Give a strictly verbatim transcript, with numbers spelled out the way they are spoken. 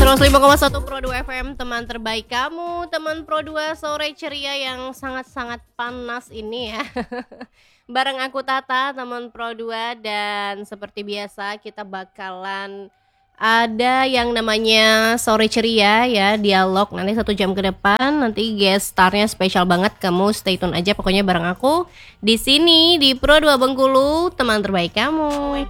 seratus lima koma satu Pro dua F M, teman terbaik kamu, teman Pro dua sore ceria yang sangat-sangat panas ini ya. Bareng aku Tata, teman Pro dua, dan seperti biasa kita bakalan ada yang namanya sore ceria ya, dialog nanti satu jam ke depan. Nanti guest starnya spesial banget, kamu stay tune aja pokoknya bareng aku di sini di Pro dua Bengkulu, teman terbaik kamu.